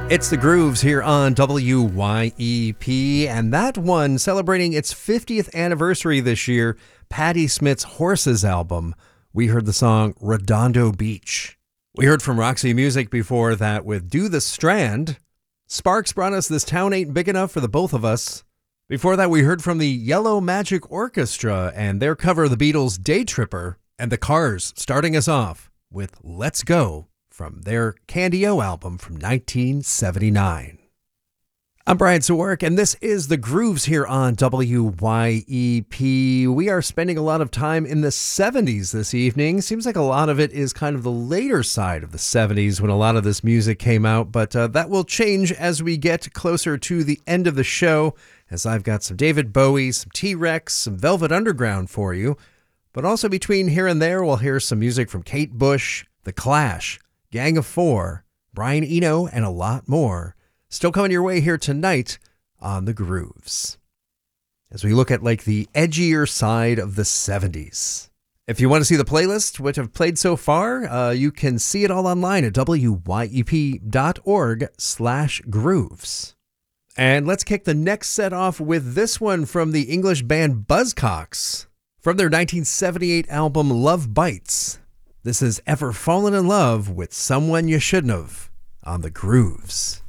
It's the Grooves here on WYEP, and that one celebrating its 50th anniversary this year, Patti Smith's Horses album. We heard the song Redondo Beach. We heard from Roxy Music before that with Do the Strand. Sparks brought us This Town Ain't Big Enough for the Both of Us. Before that, we heard from the Yellow Magic Orchestra and their cover of the Beatles' Day Tripper, and the Cars starting us off with Let's Go from their Candy-O album from 1979. I'm Brian Sawark, and this is The Grooves here on WYEP. We are spending a lot of time in the 70s this evening. Seems like a lot of it is kind of the later side of the 70s when a lot of this music came out, but that will change as we get closer to the end of the show, as I've got some David Bowie, some T-Rex, some Velvet Underground for you. But also between here and there, we'll hear some music from Kate Bush, The Clash, Gang of Four, Brian Eno, and a lot more. Still coming your way here tonight on The Grooves, as we look at like the edgier side of the 70s. If you want to see the playlist, which I've played so far, you can see it all online at wyep.org/grooves. And let's kick the next set off with this one from the English band Buzzcocks, from their 1978 album Love Bites. This is Ever Fallen in Love with Someone You Shouldn't Have on The Grooves.